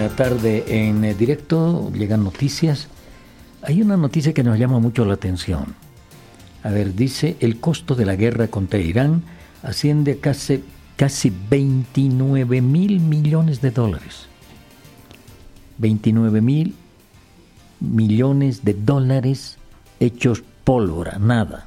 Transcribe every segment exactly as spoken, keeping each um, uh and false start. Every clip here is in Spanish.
la tarde en eh, directo, llegan noticias. Hay una noticia que nos llama mucho la atención. A ver, dice, el costo de la guerra contra Irán asciende a casi, casi veintinueve mil millones de dólares. veintinueve mil millones de dólares hechos pólvora, nada.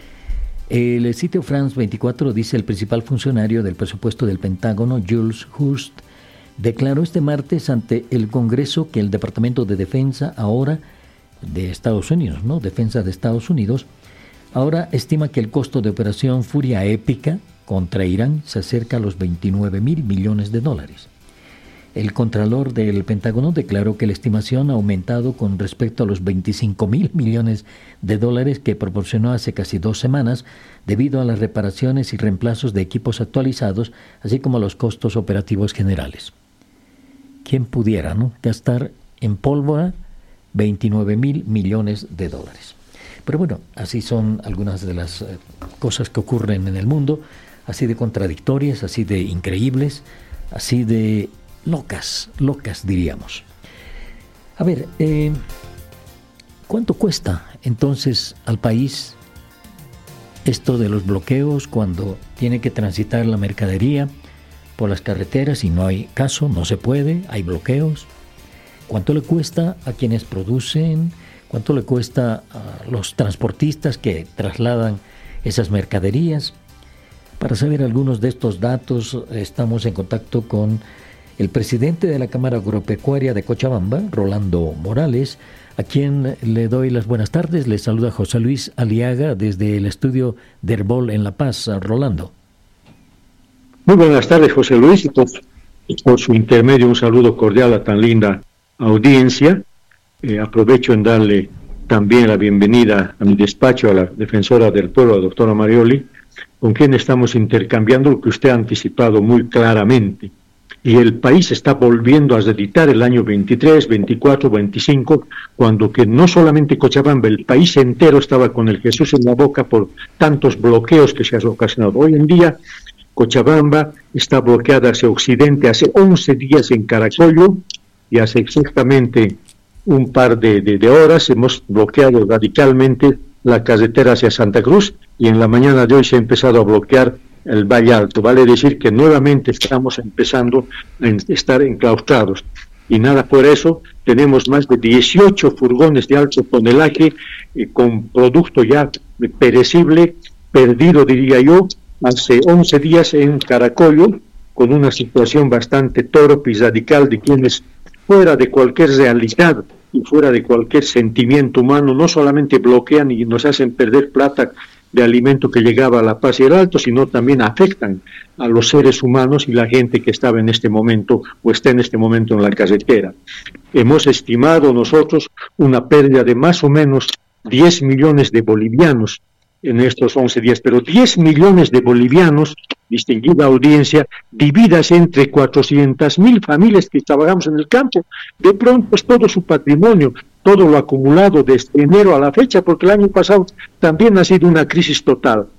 El sitio France veinticuatro dice, el principal funcionario del presupuesto del Pentágono, Jules Hurst, declaró este martes ante el Congreso que el Departamento de Defensa ahora de Estados Unidos, ¿no? Defensa de Estados Unidos, ahora estima que el costo de operación Furia Épica contra Irán se acerca a los veintinueve mil millones de dólares. El Contralor del Pentágono declaró que la estimación ha aumentado con respecto a los veinticinco mil millones de dólares que proporcionó hace casi dos semanas debido a las reparaciones y reemplazos de equipos actualizados, así como a los costos operativos generales. ¿Quién pudiera, no, gastar en pólvora veintinueve mil millones de dólares? Pero bueno, así son algunas de las eh, cosas que ocurren en el mundo, así de contradictorias, así de increíbles, así de locas, locas diríamos. A ver, eh, ¿cuánto cuesta entonces al país esto de los bloqueos cuando tiene que transitar la mercadería por las carreteras y no hay caso, no se puede, hay bloqueos? ¿Cuánto le cuesta a quienes producen? ¿Cuánto le cuesta a los transportistas que trasladan esas mercaderías? Para saber algunos de estos datos, estamos en contacto con el presidente de la Cámara Agropecuaria de Cochabamba, Rolando Morales, a quien le doy las buenas tardes. Le saluda José Luis Aliaga desde el estudio de Herbol en La Paz. Rolando. Muy buenas tardes, José Luis, y por, por su intermedio un saludo cordial a tan linda audiencia. Eh, aprovecho en darle también la bienvenida a mi despacho a la defensora del pueblo, la doctora Marioli, con quien estamos intercambiando lo que usted ha anticipado muy claramente. Y el país está volviendo a dedicar el año veintitrés, veinticuatro, veinticinco, cuando que no solamente Cochabamba, el país entero estaba con el Jesús en la boca por tantos bloqueos que se han ocasionado. Hoy en día, Cochabamba está bloqueada hacia occidente hace once días en Caracollo, y hace exactamente un par de, de, de horas hemos bloqueado radicalmente la carretera hacia Santa Cruz, y en la mañana de hoy se ha empezado a bloquear el Valle Alto. Vale decir que nuevamente estamos empezando a estar enclaustrados. Y nada por eso, tenemos más de dieciocho furgones de alto tonelaje eh, con producto ya perecible, perdido diría yo, hace once días en Caracollo, con una situación bastante torpe y radical de quienes, fuera de cualquier realidad y fuera de cualquier sentimiento humano, no solamente bloquean y nos hacen perder plata de alimento que llegaba a La Paz y el Alto, sino también afectan a los seres humanos y la gente que estaba en este momento o está en este momento en la carretera. Hemos estimado nosotros una pérdida de más o menos diez millones de bolivianos en estos once días, pero diez millones de bolivianos, distinguida audiencia, divididas entre cuatrocientas mil familias que trabajamos en el campo, de pronto es todo su patrimonio, todo lo acumulado desde enero a la fecha, porque el año pasado también ha sido una crisis total.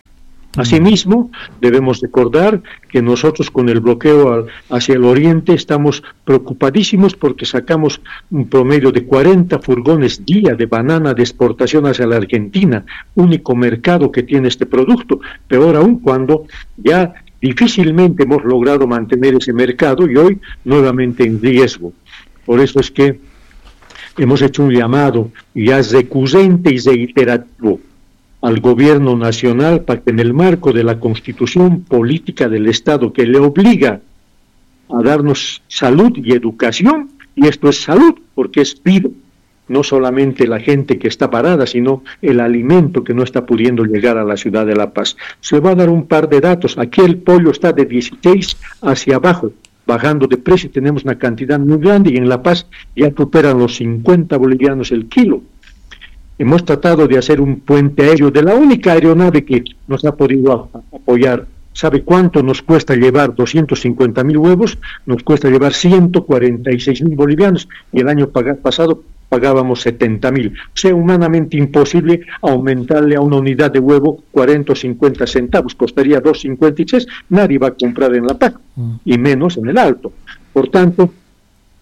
Asimismo, debemos recordar que nosotros con el bloqueo hacia el oriente estamos preocupadísimos porque sacamos un promedio de cuarenta furgones día de banana de exportación hacia la Argentina, único mercado que tiene este producto, peor aún cuando ya difícilmente hemos logrado mantener ese mercado y hoy nuevamente en riesgo. Por eso es que hemos hecho un llamado ya recurrente y reiterativo al gobierno nacional para que en el marco de la constitución política del Estado que le obliga a darnos salud y educación, y esto es salud porque es vida, no solamente la gente que está parada, sino el alimento que no está pudiendo llegar a la ciudad de La Paz. Se va a dar un par de datos. Aquí el pollo está de dieciséis hacia abajo, bajando de precio, tenemos una cantidad muy grande y en La Paz ya superan los cincuenta bolivianos el kilo. Hemos tratado de hacer un puente aéreo de la única aeronave que nos ha podido apoyar. ¿Sabe cuánto nos cuesta llevar doscientos cincuenta mil huevos? Nos cuesta llevar ciento cuarenta y seis mil bolivianos y el año pasado pagábamos setenta mil. O sea, humanamente imposible aumentarle a una unidad de huevo cuarenta o cincuenta centavos. Costaría dos cincuenta y seis. Nadie va a comprar en La Paz, y menos en el Alto. Por tanto,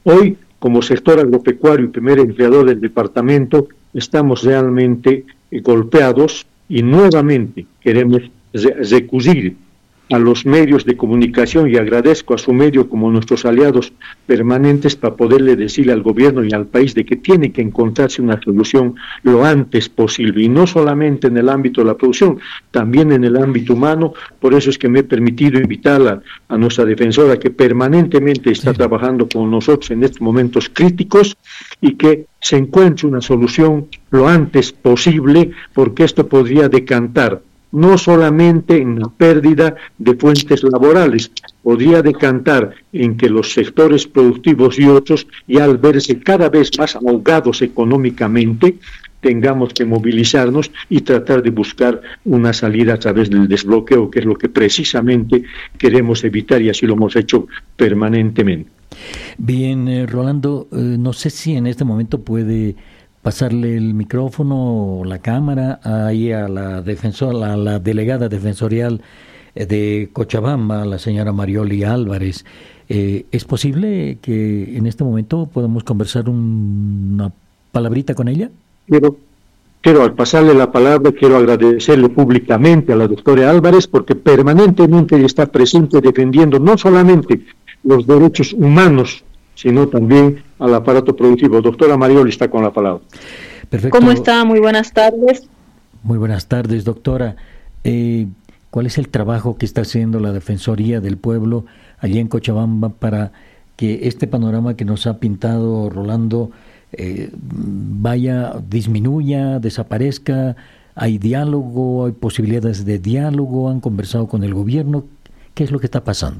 Hoy, como sector agropecuario y primer empleador del departamento, estamos realmente eh, golpeados y nuevamente queremos recurrir a los medios de comunicación y agradezco a su medio como nuestros aliados permanentes para poderle decirle al gobierno y al país de que tiene que encontrarse una solución lo antes posible y no solamente en el ámbito de la producción, también en el ámbito humano. Por eso es que me he permitido invitarla a nuestra defensora que permanentemente está sí. trabajando con nosotros en estos momentos críticos y que se encuentre una solución lo antes posible porque esto podría decantar no solamente en la pérdida de fuentes laborales, podría decantar en que los sectores productivos y otros, ya al verse cada vez más ahogados económicamente, tengamos que movilizarnos y tratar de buscar una salida a través del desbloqueo, que es lo que precisamente queremos evitar y así lo hemos hecho permanentemente. Bien, eh, Rolando, eh, no sé si en este momento puede pasarle el micrófono o la cámara ahí a la defensora, a la delegada defensorial de Cochabamba, la señora Marioli Álvarez. Eh, ¿Es posible que en este momento podamos conversar un, una palabrita con ella? Quiero, quiero al pasarle la palabra, quiero agradecerle públicamente a la doctora Álvarez porque permanentemente está presente defendiendo no solamente los derechos humanos, sino también al aparato productivo. Doctora Marioli está con la palabra. Perfecto. ¿Cómo está? Muy buenas tardes. Muy buenas tardes, doctora. Eh, ¿Cuál es el trabajo que está haciendo la Defensoría del Pueblo allí en Cochabamba para que este panorama que nos ha pintado Rolando eh, vaya, disminuya, desaparezca? ¿Hay diálogo? ¿Hay posibilidades de diálogo? ¿Han conversado con el gobierno? ¿Qué es lo que está pasando?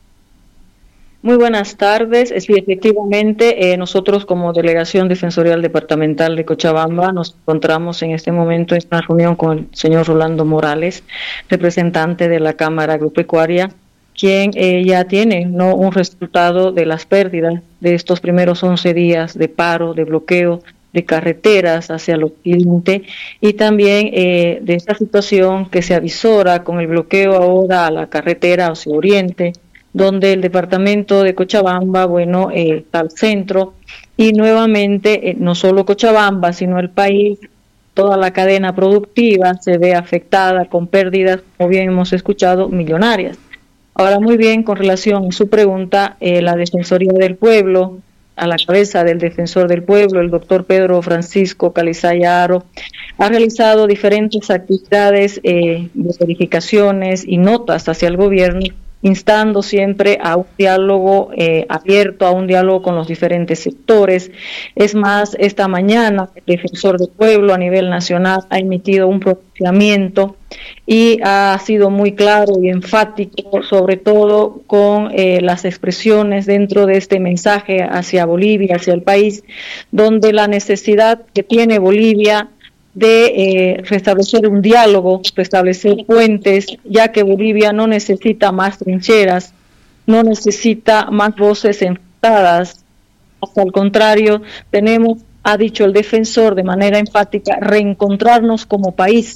Muy buenas tardes. Sí, efectivamente, eh, nosotros como Delegación Defensorial Departamental de Cochabamba nos encontramos en este momento en una reunión con el señor Rolando Morales, representante de la Cámara Agropecuaria, quien eh, ya tiene no un resultado de las pérdidas de estos primeros once días de paro, de bloqueo de carreteras hacia el occidente y también eh, de esta situación que se avisora con el bloqueo ahora a la carretera hacia oriente, donde el departamento de Cochabamba, bueno, eh, está al centro, y nuevamente, eh, no solo Cochabamba, sino el país, toda la cadena productiva se ve afectada con pérdidas, como bien hemos escuchado, millonarias. Ahora, muy bien, con relación a su pregunta, eh, la Defensoría del Pueblo, a la cabeza del Defensor del Pueblo, el doctor Pedro Francisco Calizaya Aro, ha realizado diferentes actividades eh, de verificaciones y notas hacia el gobierno, instando siempre a un diálogo eh, abierto, a un diálogo con los diferentes sectores. Es más, esta mañana el Defensor del Pueblo a nivel nacional ha emitido un pronunciamiento y ha sido muy claro y enfático, sobre todo con eh, las expresiones dentro de este mensaje hacia Bolivia, hacia el país, donde la necesidad que tiene Bolivia de eh, restablecer un diálogo, restablecer puentes, ya que Bolivia no necesita más trincheras, no necesita más voces enfrentadas. Hasta al contrario, tenemos, ha dicho el defensor de manera enfática, reencontrarnos como país.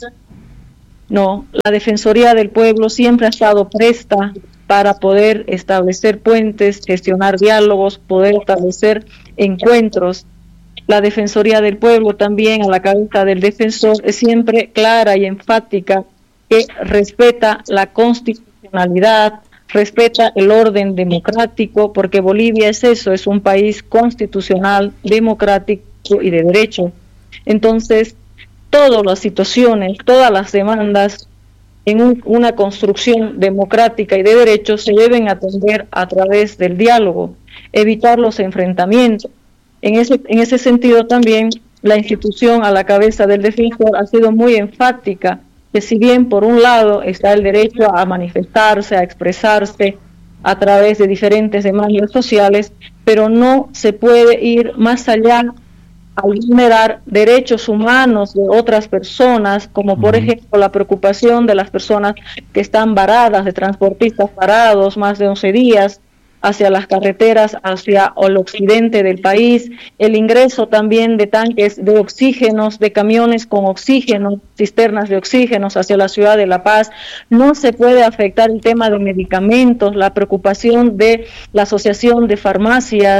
No, la Defensoría del Pueblo siempre ha estado presta para poder establecer puentes, gestionar diálogos, poder establecer encuentros. La Defensoría del Pueblo también, a la cabeza del defensor, es siempre clara y enfática que respeta la constitucionalidad, respeta el orden democrático, porque Bolivia es eso, es un país constitucional, democrático y de derecho. Entonces, todas las situaciones, todas las demandas en un, una construcción democrática y de derechos se deben atender a través del diálogo, evitar los enfrentamientos. En ese, en ese sentido también la institución a la cabeza del defensor ha sido muy enfática, que si bien por un lado está el derecho a manifestarse, a expresarse a través de diferentes demandas sociales, pero no se puede ir más allá al vulnerar derechos humanos de otras personas, como por ejemplo la preocupación de las personas que están varadas, de transportistas parados más de once días, hacia las carreteras, hacia el occidente del país, el ingreso también de tanques de oxígenos, de camiones con oxígeno, cisternas de oxígenos hacia la ciudad de La Paz. No se puede afectar el tema de medicamentos, la preocupación de la Asociación de Farmacias,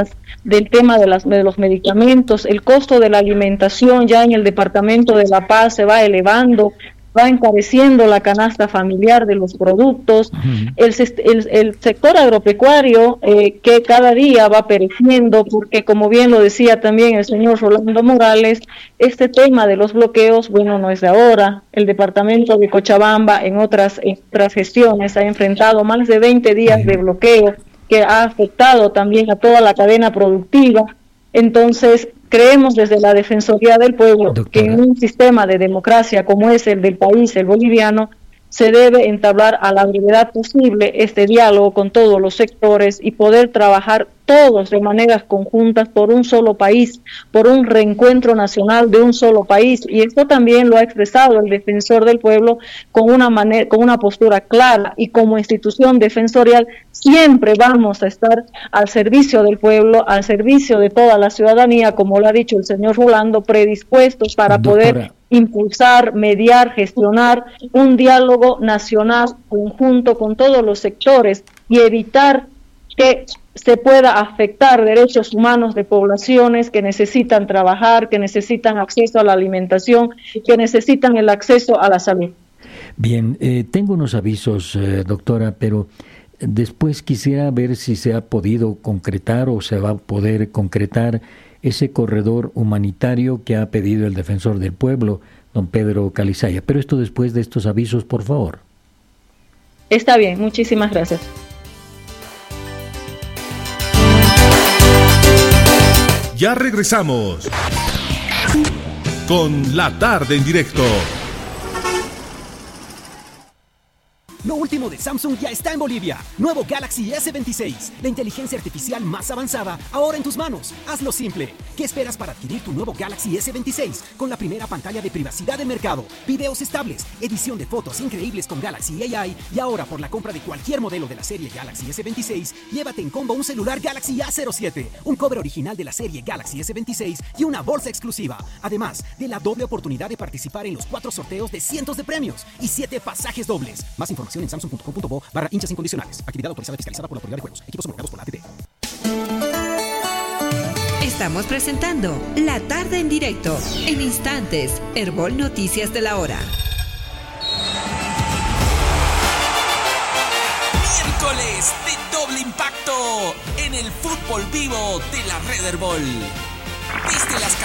del tema de, las, de los medicamentos, el costo de la alimentación ya en el departamento de La Paz se va elevando, va encareciendo la canasta familiar de los productos, uh-huh. el, el, el sector agropecuario eh, que cada día va pereciendo, porque como bien lo decía también el señor Rolando Morales, este tema de los bloqueos, bueno, no es de ahora. El departamento de Cochabamba en otras, en otras gestiones ha enfrentado más de veinte días uh-huh. de bloqueo que ha afectado también a toda la cadena productiva. Entonces, creemos desde la Defensoría del Pueblo Doctora. que en un sistema de democracia como es el del país, el boliviano, se debe entablar a la brevedad posible este diálogo con todos los sectores y poder trabajar todos de maneras conjuntas por un solo país, por un reencuentro nacional de un solo país. Y esto también lo ha expresado el Defensor del Pueblo con una manera, con una postura clara, y como institución defensorial siempre vamos a estar al servicio del pueblo, al servicio de toda la ciudadanía, como lo ha dicho el señor Rolando, predispuestos para Doctora. poder impulsar, mediar, gestionar un diálogo nacional conjunto con todos los sectores y evitar que se pueda afectar derechos humanos de poblaciones que necesitan trabajar, que necesitan acceso a la alimentación, que necesitan el acceso a la salud. Bien, eh, tengo unos avisos, eh, doctora, pero después quisiera ver si se ha podido concretar o se va a poder concretar ese corredor humanitario que ha pedido el Defensor del Pueblo, don Pedro Calizaya. Pero esto después de estos avisos, por favor. Está bien, muchísimas gracias. Ya regresamos con La Tarde en Directo. Lo último de Samsung ya está en Bolivia. Nuevo Galaxy ese veintiséis. La inteligencia artificial más avanzada, ahora en tus manos. Hazlo simple. ¿Qué esperas para adquirir tu nuevo Galaxy ese veintiséis? Con la primera pantalla de privacidad de mercado, videos estables, edición de fotos increíbles con Galaxy A I, y ahora por la compra de cualquier modelo de la serie Galaxy ese veintiséis, llévate en combo un celular Galaxy A cero siete, un cover original de la serie Galaxy ese veintiséis y una bolsa exclusiva. Además de la doble oportunidad de participar en los cuatro sorteos de cientos de premios y siete pasajes dobles. Más información en samsung punto com punto bo barra hinchas incondicionales. Actividad autorizada y fiscalizada por la Autoridad de Juegos. Equipos homologados por la A T T. Estamos presentando La Tarde en Directo. En instantes, Herbol Noticias de la Hora. Miércoles de doble impacto en el fútbol vivo de la Red Herbol. Desde las